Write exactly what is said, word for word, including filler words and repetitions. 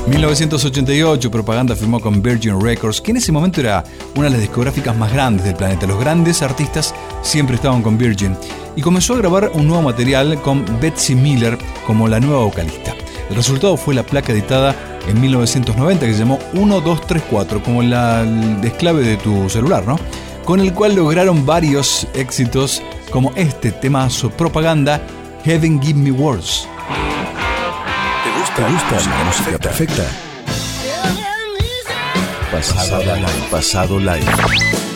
mil novecientos ochenta y ocho, Propaganda firmó con Virgin Records, que en ese momento era una de las discográficas más grandes del planeta. Los grandes artistas siempre estaban con Virgin. Y comenzó a grabar un nuevo material con Betsy Miller como la nueva vocalista. El resultado fue la placa editada en mil novecientos noventa que se llamó uno dos tres cuatro, como la, el desclave de tu celular, ¿no? Con el cual lograron varios éxitos como este temazo Propaganda, Heaven Give Me Words. ¿Te gusta la música perfecta? Pasado live, pasado live.